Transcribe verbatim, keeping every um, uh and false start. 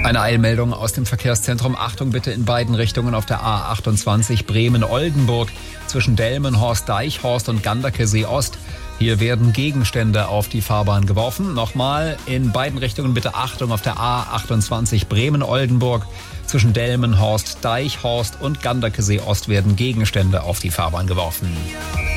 Eine Eilmeldung aus dem Verkehrszentrum. Achtung bitte in beiden Richtungen auf der A achtundzwanzig Bremen-Oldenburg zwischen Delmenhorst, Deichhorst und Ganderkesee Ost. Hier werden Gegenstände auf die Fahrbahn geworfen. Nochmal in beiden Richtungen bitte Achtung auf der A achtundzwanzig Bremen-Oldenburg zwischen Delmenhorst, Deichhorst und Ganderkesee Ost werden Gegenstände auf die Fahrbahn geworfen.